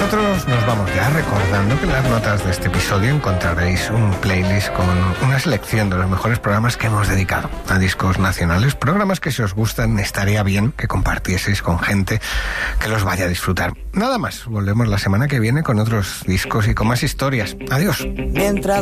Nosotros nos vamos ya recordando que en las notas de este episodio encontraréis un playlist con una selección de los mejores programas que hemos dedicado a discos nacionales, programas que si os gustan estaría bien que compartieseis con gente que los vaya a disfrutar. Nada más, volvemos la semana que viene con otros discos y con más historias. Adiós. Mientras